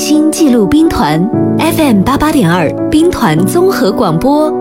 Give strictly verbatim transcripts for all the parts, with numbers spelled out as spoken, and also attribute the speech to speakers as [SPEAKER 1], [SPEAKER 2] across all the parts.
[SPEAKER 1] 心记录兵团 F M 八八点二兵团综合广播。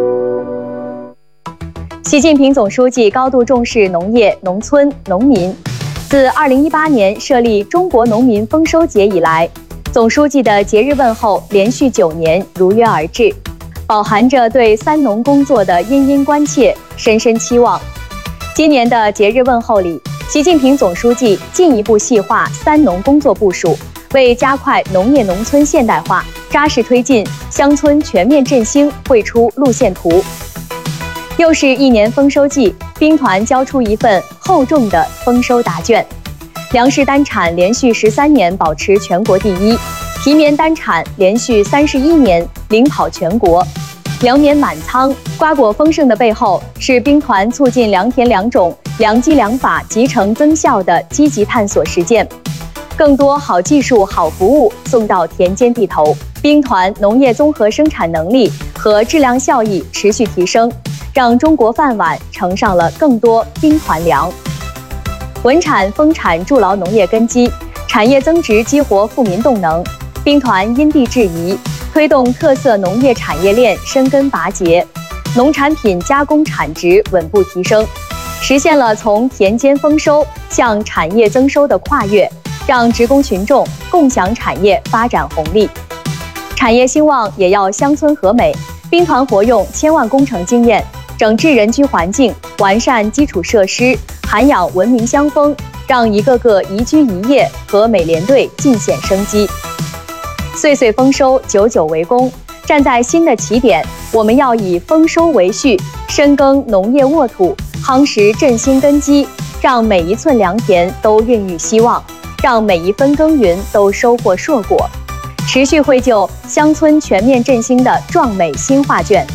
[SPEAKER 2] 习近平总书记高度重视农业、农村、农民。自二零一八年设立中国农民丰收节以来，总书记的节日问候连续九年如约而至，饱含着对三农工作的殷殷关切、深深期望。今年的节日问候里，习近平总书记进一步细化三农工作部署，为加快农业农村现代化、扎实推进乡村全面振兴绘出路线图。又是一年丰收季，兵团交出一份厚重的丰收答卷。粮食单产连续十三年保持全国第一，皮棉单产连续三十一年领跑全国。粮棉满仓、瓜果丰盛的背后，是兵团促进良田良种、良机良法集成增效的积极探索实践。更多好技术、好服务送到田间地头，兵团农业综合生产能力和质量效益持续提升，让中国饭碗盛上了更多兵团粮。稳产丰产筑牢农业根基，产业增值激活富民动能。兵团因地制宜，推动特色农业产业链深根拔节，农产品加工产值稳步提升，实现了从田间丰收向产业增收的跨越，让职工群众共享产业发展红利。产业兴旺也要乡村和美，兵团活用千万工程经验，整治人居环境，完善基础设施，涵养文明乡风，让一个个宜居宜业和美联队尽显生机。岁岁丰收，久久为功。站在新的起点，我们要以丰收为序，深耕农业沃土，夯实振兴根基，让每一寸良田都孕育希望，让每一分耕耘都收获硕果，持续绘就乡村全面振兴的壮美新画卷。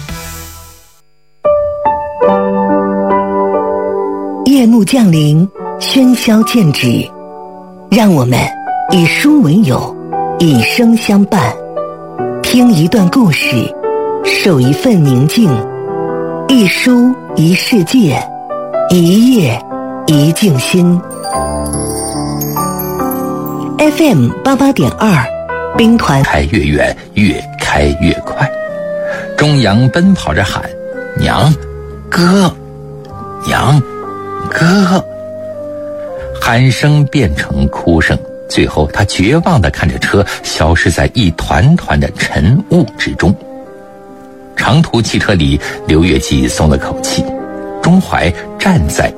[SPEAKER 3] 夜幕降临，喧嚣渐止，让我们以书为友，以声相伴，听一段故事，守一份宁静，一书一世界，一夜一静心。F M 八八点二，兵团
[SPEAKER 4] 开越远，越开越快。中央奔跑着喊：“娘，哥，娘，哥！”喊声变成哭声，最后他绝望地看着车消失在一团团的晨雾之中。长途汽车里，刘月季松了口气，钟怀站在